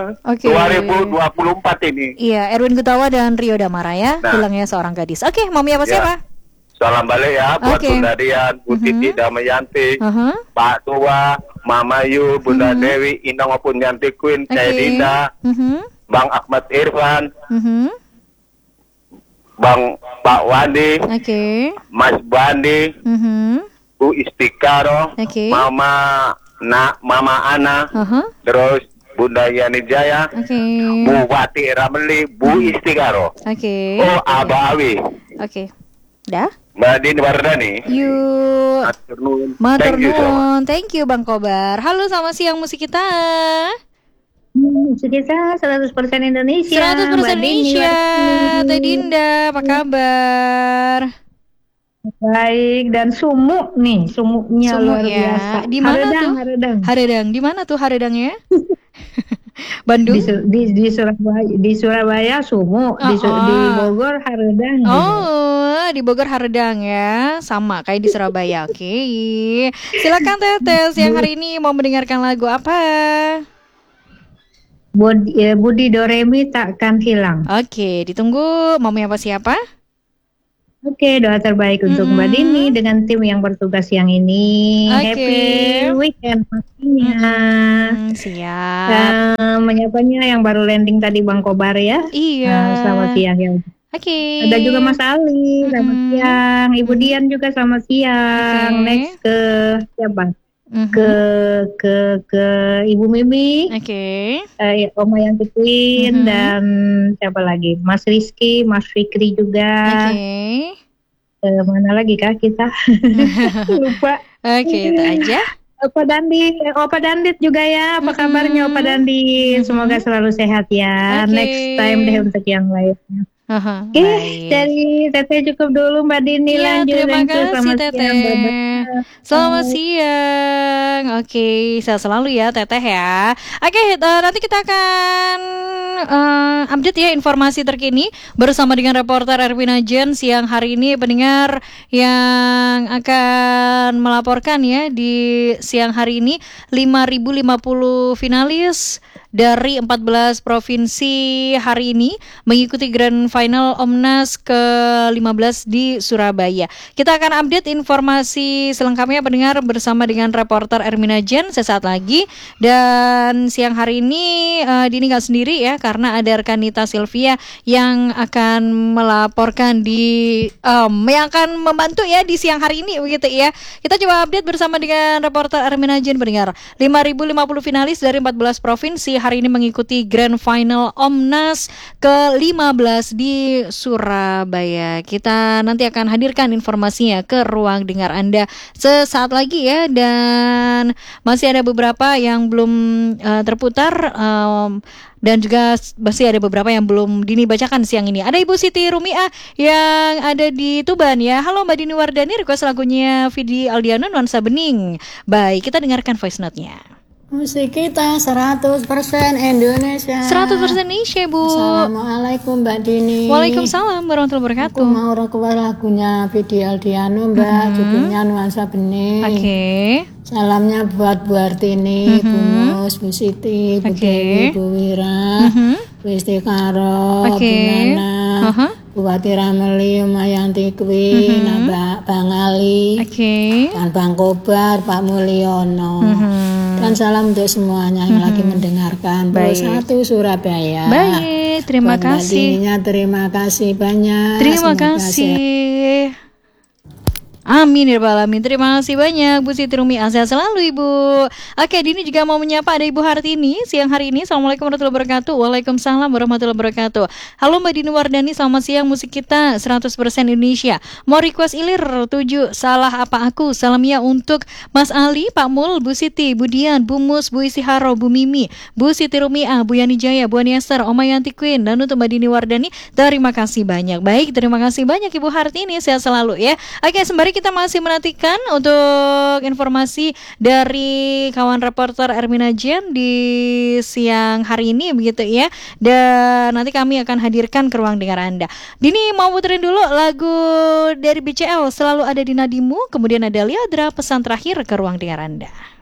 Oke. 2024 ini. Iya, Erwin Gutawa dan Rio Damara ya, Nah. hilangnya seorang gadis. Oke, mami apa Ya. siapa? Salam balik ya buat Oke. Bunda Dian, Bu Titi Damayanti, Uh-huh. Pak Tua, Mama Yu, Bunda Dewi, Inang maupun Yanti Queen, Cahaya Dinda, Bang Ahmad Irfan, Bang Pak Wandi, Oke. Mas Bandi, Bu Istikaro, Oke. Mama Ana, terus Bunda Yani Jaya, Oke. Bu Wati Ramli, Bu Istikaro, Oke. oh Aba Awi, Oke. Dah? Mbak Dini Wardani. Yuk. Thank Matur you so much. nuwun. Thank you Bang Kobar. Halo, selamat siang musik kita. Kita 100% Indonesia. 100% Indonesia. Teh Dinda, apa kabar? Baik, dan sumuk nih, sumuknya Sumuk luar ya. biasa. Di mana tuh? Haredang. Haredang. Di mana tuh Haredangnya? Bandung? Di Surabaya sumuk, di Bogor Haredang. Oh, di Bogor Haredang ya. Sama kayak di Surabaya. Oke. Silakan Teteh, siang hari ini mau mendengarkan lagu apa? Budi Doremi takkan hilang. Oke, ditunggu. Mami apa siapa? Oke, doa terbaik untuk Mbak Dini dengan tim yang bertugas siang ini. Oke. Happy weekend pastinya. Siap. Menyapanya yang baru landing tadi Bang Kobar ya. Iya. Selamat siang ya. Oke. Ada juga Mas Ali, selamat siang. Ibu Dian juga selamat siang. Oke. Next ke siapa? Ke Ibu Mimi. Oke. Oma yang Queen dan siapa lagi? Mas Rizky, Mas Fikri juga. Oke. Mana lagi kah kita? Lupa. Oke, itu aja. Opa Dandit juga ya. Apa kabarnya Opa Dandit? Semoga selalu sehat ya. Oke. Next time deh untuk yang lainnya. Oke, dari Teteh cukup dulu Mbak Dini, Iya, lanjut. terima kasih Selamat Teteh. siang, Selamat siang. Oke, sehat selalu ya Teteh ya. Oke, nanti kita akan update ya informasi terkini bersama dengan reporter Erwin Ajen siang hari ini, pendengar yang akan melaporkan ya di siang hari ini 5.050 finalis dari 14 provinsi hari ini mengikuti Grand Final Omnas ke-15 di Surabaya. Kita akan update informasi selengkapnya pendengar bersama dengan reporter Ermina Jen sesaat lagi. Dan siang hari ini Dini gak sendiri ya, karena ada Rekanita Sylvia yang akan melaporkan yang akan membantu ya di siang hari ini begitu ya. Kita coba update bersama dengan reporter Ermina Jen pendengar. 5.050 finalis dari 14 provinsi hari ini mengikuti Grand Final Omnas ke-15 di Surabaya. Kita nanti akan hadirkan informasinya ke ruang dengar Anda sesaat lagi ya. Dan masih ada beberapa yang belum terputar dan juga masih ada beberapa yang belum Dini bacakan siang ini. Ada Ibu Siti Rumiah yang ada di Tuban ya. Halo Mbak Dini Wardani, request lagunya Vidi Aldiano Nuansa Bening. Baik, kita dengarkan voice note-nya. Musik kita 100% Indonesia. 100% Indonesia, Bu. Assalamualaikum Mbak Dini. Waalaikumsalam warahmatullahi wabarakatuh. Aku mau request lagunya Vidi Aldiano Mbak, judulnya Nuansa Bening. Oke. Salamnya buat Bu Artini, Bu Mus, Bu Siti, Bu Dewi, Bu Wira, Bu Istikaro, Bu Nana, Bu Wati Rameli, Mayanti Queen, Bang Ali, dan Bang Kobar, Pak Mulyono. Dan salam untuk semuanya yang lagi mendengarkan. Satu Surabaya. Baik, terima kasih. Terima kasih banyak. Terima kasih. Amin ya rabbal alamin. Terima kasih banyak Bu Siti Rumiah, sehat selalu Ibu. Oke, Dini juga mau menyapa ada Ibu Hartini siang hari ini. Assalamualaikum warahmatullahi wabarakatuh. Waalaikumsalam warahmatullahi wabarakatuh. Halo Mbak Dini Wardani, selamat siang. Musik kita 100% Indonesia. Mau request Ilir 7 Salah Apa Aku. Salamnya untuk Mas Ali, Pak Mul, Bu Siti, Bu Dian, Bu Mus, Bu Isiharo, Bu Mimi, Bu Siti Rumiah, Bu Yani Jaya, Bu Aniester, Oma Yanti Queen, dan untuk Mbak Dini Wardani. Terima kasih banyak. Baik, terima kasih banyak Ibu Hartini, sehat selalu ya. Oke, sembari kita masih menantikan untuk informasi dari kawan reporter Ermina Jen di siang hari ini begitu ya. Dan nanti kami akan hadirkan ke ruang dengar Anda. Dini mau puterin dulu lagu dari BCL Selalu Ada di Nadimu, kemudian ada Liadra, pesan terakhir ke ruang dengar Anda.